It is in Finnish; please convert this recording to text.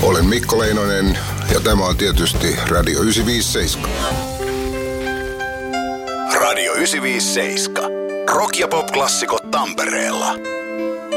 Olen Mikko Leinonen ja tämä on tietysti Radio 957. Radio 957. Rock- ja pop-klassikot Tampereella.